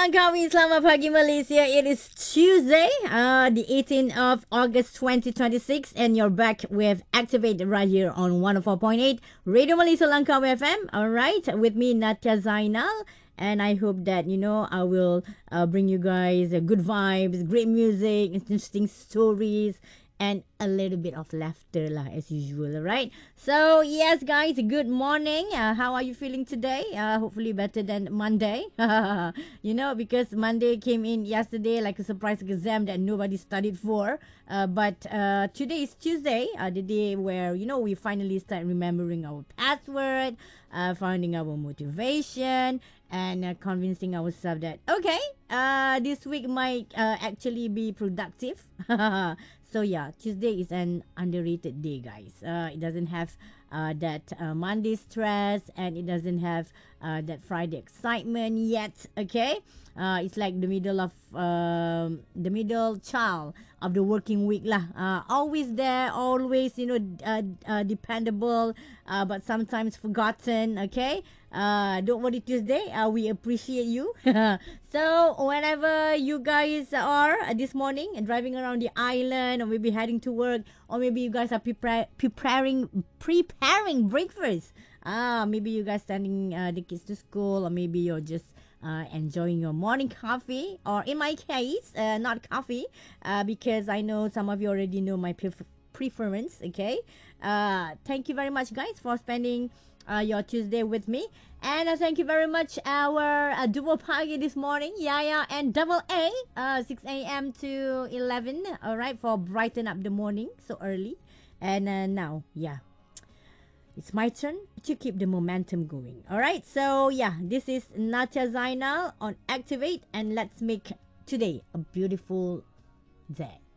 Langkawi, selamat pagi Malaysia. It is Tuesday, the 18th of August 2026, and you're back with Activate right here on 104.8 Radio Malaysia Langkawi FM. Alright, with me Natya Zainal. And I hope that, I will bring you guys good vibes, great music, interesting stories, and a little bit of laughter lah, as usual, right? So yes guys, good morning. How are you feeling today? Hopefully better than Monday. Because Monday came in yesterday like a surprise exam that nobody studied for. But today is Tuesday, the day where we finally start remembering our password, finding our motivation, and convincing ourselves that okay, this week might actually be productive. So yeah, Tuesday is an underrated day, guys. It doesn't have that Monday stress, and it doesn't have that Friday excitement yet. Okay, it's like the middle child of the working week lah. Always there, always dependable, but sometimes forgotten. Okay, don't worry, Tuesday. We appreciate you. So whenever you guys are this morning and driving around the island, or maybe heading to work, or maybe you guys are preparing breakfast. Maybe you guys sending the kids to school, or maybe you're just enjoying your morning coffee, or in my case, not coffee, because I know some of you already know my preference. Okay, thank you very much, guys, for spending your Tuesday with me. And thank you very much our duo pagi this morning, Yaya and Double A, 6 a.m. to 11, all right, for brighten up the morning so early. And now, it's my turn to keep the momentum going. All right, so this is Natya Zainal on Activate, and let's make today a beautiful day.